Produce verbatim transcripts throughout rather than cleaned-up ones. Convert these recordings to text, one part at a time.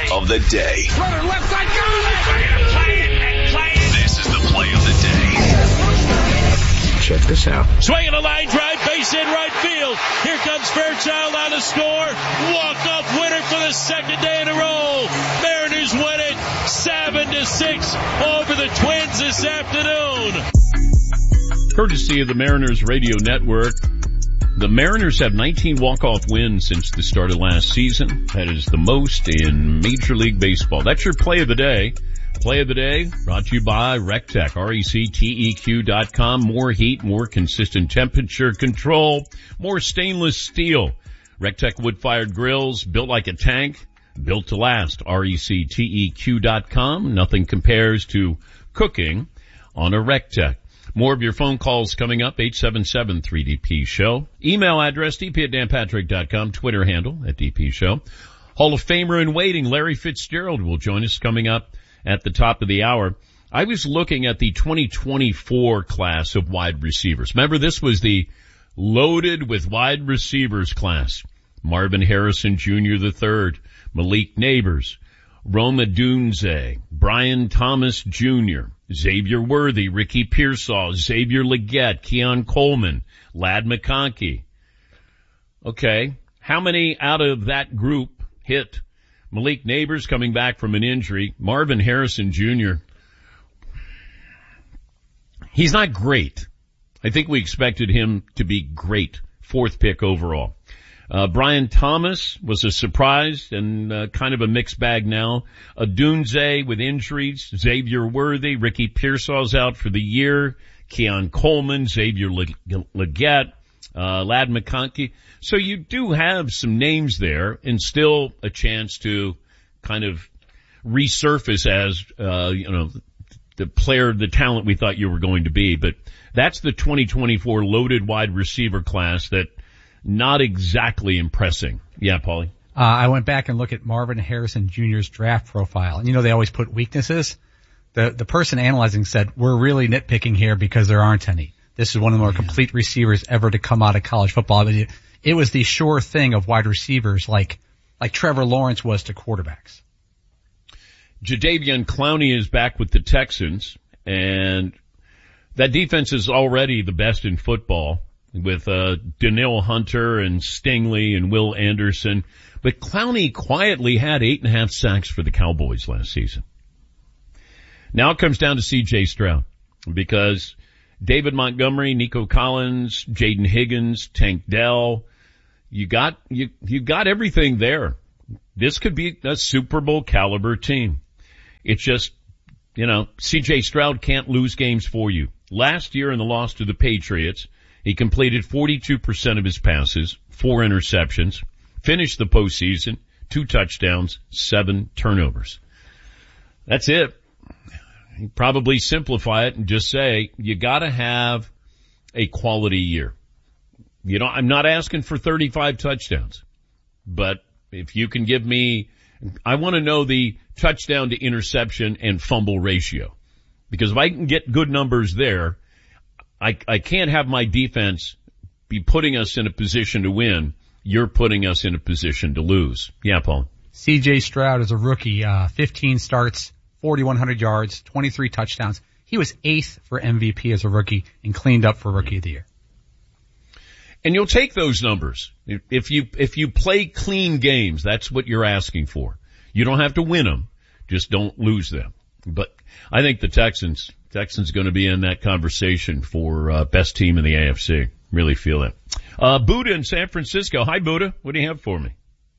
of the day. Runner left side, go! Play it, play it, play it. This is the play of the day. Check this out. Swinging a line drive, base in right field. Here comes Fairchild on the score. Walk-off winner for the second day in a row. Mariners win it seven to six over the Twins this afternoon. Courtesy of the Mariners Radio Network. The Mariners have nineteen walk-off wins since the start of last season. That is the most in Major League Baseball. That's your play of the day. Play of the day brought to you by RecTeq, R E C T E Q dot com. More heat, more consistent temperature control, more stainless steel. RecTeq wood-fired grills built like a tank, built to last. R E C T E Q dot com. Nothing compares to cooking on a RecTeq. More of your phone calls coming up, eight seven seven three D P show. Email address, d p at dan patrick dot com. Twitter handle, at D P show. Hall of Famer in waiting, Larry Fitzgerald, will join us coming up at the top of the hour. I was looking at the twenty twenty-four class of wide receivers. Remember, this was the loaded with wide receivers class. Marvin Harrison Junior the third, Malik Neighbors, Rome Odunze, Brian Thomas Junior, Xavier Worthy, Ricky Pearsall, Xavier Legette, Keon Coleman, Ladd McConkey. Okay, how many out of that group hit? Malik Neighbors coming back from an injury. Marvin Harrison Junior He's not great. I think we expected him to be great. Fourth pick overall. Uh, Brian Thomas was a surprise and uh, kind of a mixed bag now. Odunze with injuries. Xavier Worthy. Ricky Pearsall's out for the year. Keon Coleman. Xavier Legette. Uh, Ladd McConkey. So you do have some names there and still a chance to kind of resurface as, uh, you know, the player, the talent we thought you were going to be. But that's the twenty twenty-four loaded wide receiver class that not exactly impressing. Yeah, Paulie? Uh, I went back and looked at Marvin Harrison Junior's draft profile. And you know, they always put weaknesses. The, the person analyzing said, we're really nitpicking here because there aren't any. This is one of the more complete receivers ever to come out of college football. But it, it was the sure thing of wide receivers like, like Trevor Lawrence was to quarterbacks. Jadeveon Clowney is back with the Texans, and that defense is already the best in football with, uh, Danielle Hunter and Stingley and Will Anderson. But Clowney quietly had eight and a half sacks for the Cowboys last season. Now it comes down to C J Stroud because David Montgomery, Nico Collins, Jaden Higgins, Tank Dell, you got, you, you got everything there. This could be a Super Bowl caliber team. It's just, you know, C J Stroud can't lose games for you. Last year in the loss to the Patriots, he completed forty-two percent of his passes, four interceptions, finished the postseason, two touchdowns, seven turnovers. That's it. You probably simplify it and just say, you gotta have a quality year. You know, I'm not asking for thirty-five touchdowns, but if you can give me, I want to know the touchdown to interception and fumble ratio. Because if I can get good numbers there, I, I can't have my defense be putting us in a position to win. You're putting us in a position to lose. Yeah, Paul. C J Stroud is a rookie, uh, fifteen starts, forty-one hundred yards, twenty-three touchdowns. He was eighth for M V P as a rookie and cleaned up for Rookie of the Year. And you'll take those numbers. If you, if you play clean games, that's what you're asking for. You don't have to win them. Just don't lose them. But I think the Texans, Texans going to be in that conversation for, uh, best team in the A F C. Really feel it. Uh, Buddha in San Francisco. Hi, Buddha. What do you have for me?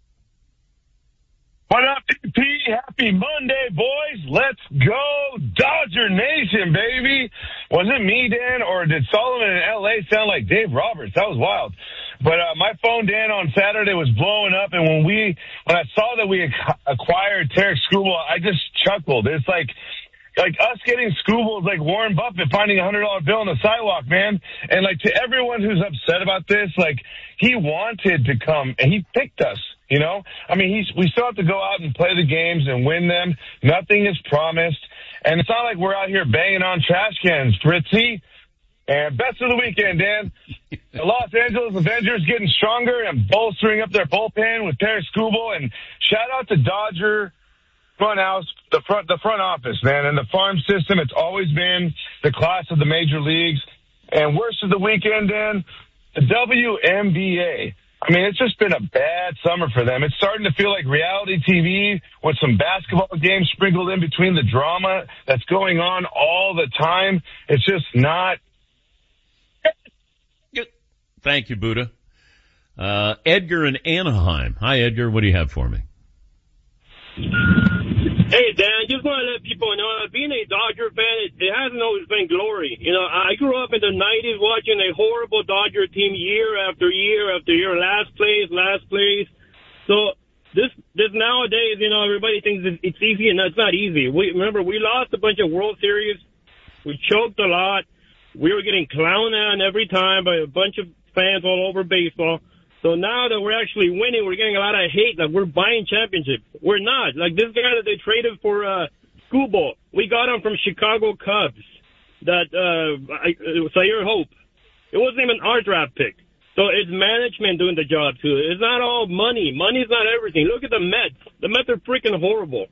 What up, D P? Happy Monday, boys. Let's go Dodger Nation, baby. Was it me, Dan, or did Solomon in L A sound like Dave Roberts? That was wild. But uh, my phone, Dan, on Saturday was blowing up, and when we, when I saw that we acquired Tarek Skubal, I just chuckled. It's like, like us getting Skubal is like Warren Buffett finding a hundred dollar bill on the sidewalk, man. And like to everyone who's upset about this, like he wanted to come and he picked us. You know, I mean, he's, we still have to go out and play the games and win them. Nothing is promised. And it's not like we're out here banging on trash cans, Fritzy. And best of the weekend, Dan. The Los Angeles Avengers getting stronger and bolstering up their bullpen with Tarek Skubal. And shout out to Dodger front house, the front, the front office, man, and the farm system. It's always been the class of the major leagues. And worse of the weekend, Dan, the W N B A. I mean, it's just been a bad summer for them. It's starting to feel like reality T V with some basketball games sprinkled in between the drama that's going on all the time. It's just not. Thank you, Buddha. Uh, Edgar in Anaheim. Hi, Edgar. What do you have for me? Hey, Dan, just want to let people know, being a Dodger fan, it, it hasn't always been glory. You know, I grew up in the nineties watching a horrible Dodger team year after year after year, last place, last place. So this this nowadays, you know, everybody thinks it's easy, and it's not easy. We remember, we lost a bunch of World Series. We choked a lot. We were getting clowned on every time by a bunch of fans all over baseball. So now that we're actually winning, we're getting a lot of hate. Like, we're buying championships. We're not. Like, this guy that they traded for uh, Skubal, we got him from Chicago Cubs. That uh, I, uh, Sayer Hope. It wasn't even our draft pick. So it's management doing the job, too. It's not all money. Money's not everything. Look at the Mets. The Mets are freaking horrible.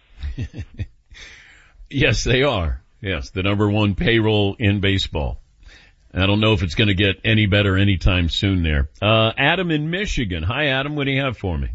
Yes, they are. Yes, the number one payroll in baseball. I don't know if it's going to get any better anytime soon there. Uh, Adam in Michigan. Hi, Adam. What do you have for me?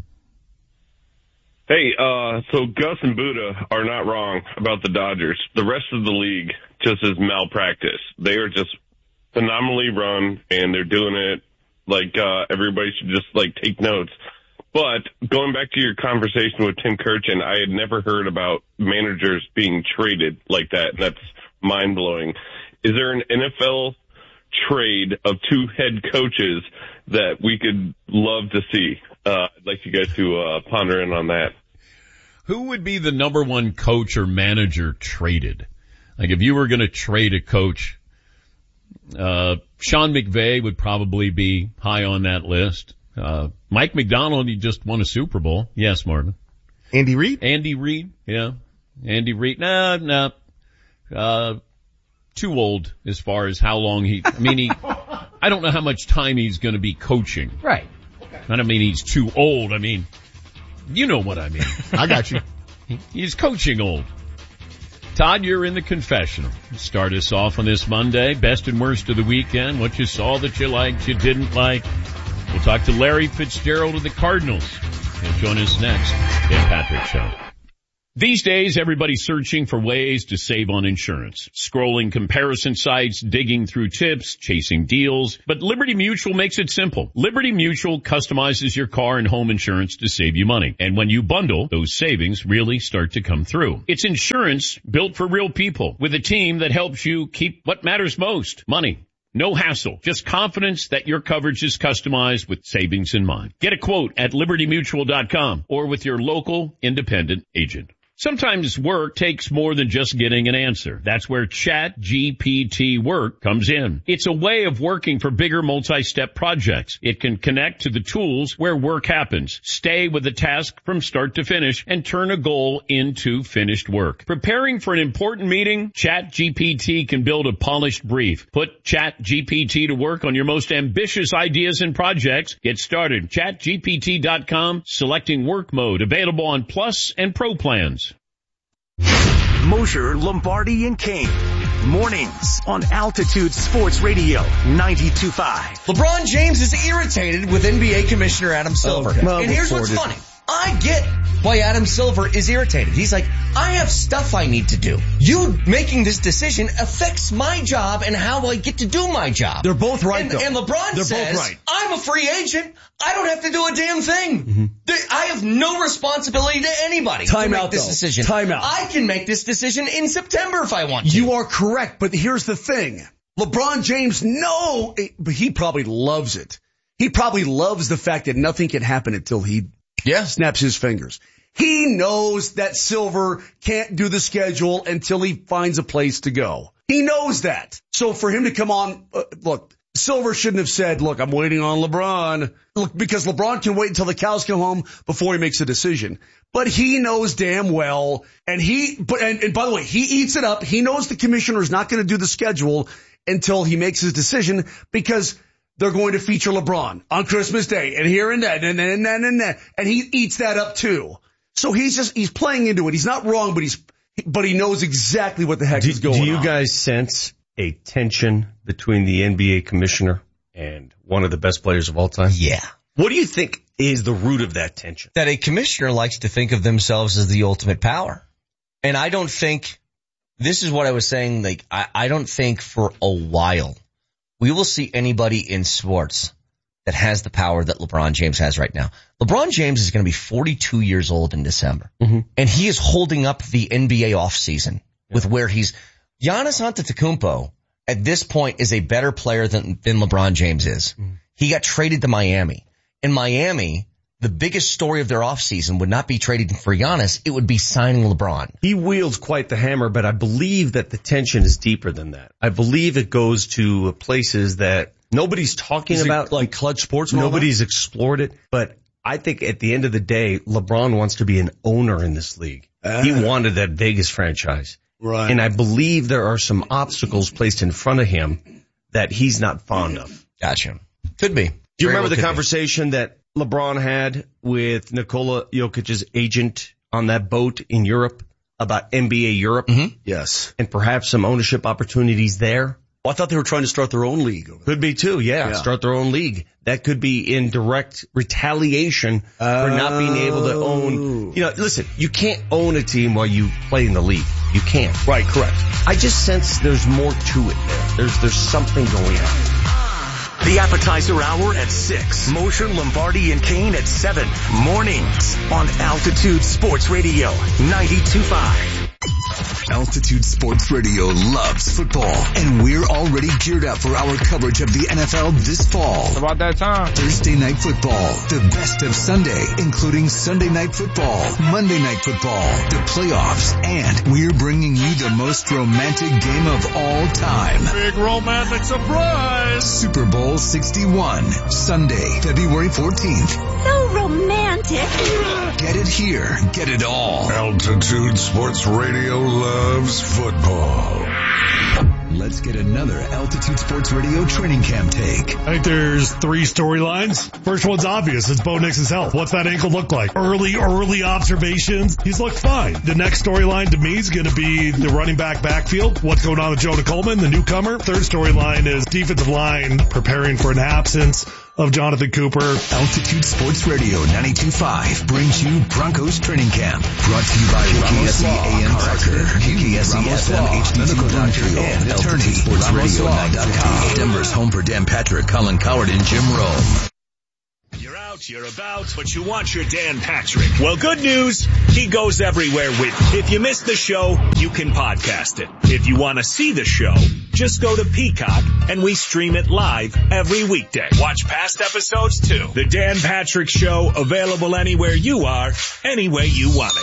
Hey, uh, so Gus and Buddha are not wrong about the Dodgers. The rest of the league just is malpractice. They are just phenomenally run, and they're doing it like, uh, everybody should just, like, take notes. But going back to your conversation with Tim Kurkjian, I had never heard about managers being traded like that. That's mind-blowing. Is there an N F L trade of two head coaches that we could love to see? Uh, I'd like you guys to uh, ponder in on that. Who would be the number one coach or manager traded? Like, if you were going to trade a coach, uh, Sean McVay would probably be high on that list. Uh, Mike McDonald, he just won a Super Bowl. Yes, Marvin. Andy Reid? Andy Reid, yeah. Andy Reid. Nah, nah. Uh, too old as far as how long he, I mean, he, I don't know how much time he's going to be coaching. Right. I don't mean he's too old. I mean, you know what I mean. I got you. He's coaching old. Todd, you're in the confessional. Start us off on this Monday. Best and worst of the weekend. What you saw that you liked, you didn't like. We'll talk to Larry Fitzgerald of the Cardinals. He'll join us next. Dan Patrick Show. These days, everybody's searching for ways to save on insurance. Scrolling comparison sites, digging through tips, chasing deals. But Liberty Mutual makes it simple. Liberty Mutual customizes your car and home insurance to save you money. And when you bundle, those savings really start to come through. It's insurance built for real people with a team that helps you keep what matters most, money. No hassle, just confidence that your coverage is customized with savings in mind. Get a quote at liberty mutual dot com or with your local independent agent. Sometimes work takes more than just getting an answer. That's where Chat G P T Work comes in. It's a way of working for bigger multi-step projects. It can connect to the tools where work happens, stay with the task from start to finish, and turn a goal into finished work. Preparing for an important meeting? Chat G P T can build a polished brief. Put Chat G P T to work on your most ambitious ideas and projects. Get started. chat G P T dot com, selecting work mode, available on Plus and Pro plans. Mosher, Lombardi, and Kane. Mornings on Altitude Sports Radio ninety-two point five. LeBron James is irritated with N B A Commissioner Adam Silver. Okay. Well, and here's what's it. funny. I get why Adam Silver is irritated. He's like, I have stuff I need to do. You making this decision affects my job and how I get to do my job. They're both right, and, though. And LeBron They're says, both right. I'm a free agent. I don't have to do a damn thing. Mm-hmm. I have no responsibility to anybody Time to make out, this though. decision. Time out. I can make this decision in September if I want to. You are correct, but here's the thing. LeBron James, no, but he probably loves it. He probably loves the fact that nothing can happen until he yeah. snaps his fingers. He knows that Silver can't do the schedule until he finds a place to go. He knows that. So for him to come on, uh, look, Silver shouldn't have said, look, I'm waiting on LeBron. Look, because LeBron can wait until the cows come home before he makes a decision. But he knows damn well, and he, but, and, and by the way, he eats it up. He knows the commissioner is not going to do the schedule until he makes his decision because they're going to feature LeBron on Christmas Day and here and that and then and then and that. And he eats that up too. So he's just, he's playing into it. He's not wrong, but he's, but he knows exactly what the heck do, is going on. Do you on. guys sense a tension between the N B A commissioner and one of the best players of all time? Yeah. What do you think is the root of that tension? That a commissioner likes to think of themselves as the ultimate power. And I don't think, this is what I was saying, like, I, I don't think for a while we will see anybody in sports that has the power that LeBron James has right now. LeBron James is going to be forty-two years old in December. Mm-hmm. And he is holding up the N B A offseason yeah. with where he's, Giannis Antetokounmpo at this point is a better player than, than LeBron James is. Mm-hmm. He got traded to Miami. In Miami, the biggest story of their offseason would not be trading for Giannis. It would be signing LeBron. He wields quite the hammer, but I believe that the tension is deeper than that. I believe it goes to places that nobody's talking is about. Like Clutch Sports? Nobody's explored it. But I think at the end of the day, LeBron wants to be an owner in this league. Uh, he wanted that Vegas franchise. Right. And I believe there are some obstacles placed in front of him that he's not fond of. Gotcha. Could be. Do you Very remember well the conversation be. that LeBron had with Nikola Jokic's agent on that boat in Europe about N B A Europe? Mm-hmm. Yes. And perhaps some ownership opportunities there? Well, I thought they were trying to start their own league. Over there. Could be too, yeah, yeah. Start their own league. That could be in direct retaliation oh. for not being able to own. You know, listen, you can't own a team while you play in the league. You can't. Right, correct. I just sense there's more to it there. There's, there's something going on. The appetizer hour at six. Mosher, Lombardi, and Kane at seven. Mornings on Altitude Sports Radio ninety-two point five. Altitude Sports Radio loves football, and we're already geared up for our coverage of the N F L this fall. It's about that time. Thursday Night Football, the best of Sunday, including Sunday Night Football, Monday Night Football, the playoffs, and we're bringing you the most romantic game of all time. Big romantic surprise! Super Bowl sixty-one, Sunday, February fourteenth. So romantic. Get it here. Get it all. Altitude Sports Radio loves football. Let's get another Altitude Sports Radio training camp take. I think there's three storylines. First one's obvious. It's Bo Nixon's health. What's that ankle look like? Early, early observations. He's looked fine. The next storyline to me is going to be the running back backfield. What's going on with Jonah Coleman, the newcomer? Third storyline is defensive line preparing for an absence of Jonathan Cooper. Altitude Sports Radio ninety-two point five brings you Broncos Training Camp. Brought to you by K S E A M Parker, K S E F M H D Medical Doctor, and Altitude Sports Radio dot com. Denver's home for Dan Patrick, Colin Coward, and Jim Rome. You're out, you're about, but you want your Dan Patrick. Well, good news, he goes everywhere with you. If you missed the show, you can podcast it. If you want to see the show, just go to Peacock, and we stream it live every weekday. Watch past episodes, too. The Dan Patrick Show, available anywhere you are, any way you want it.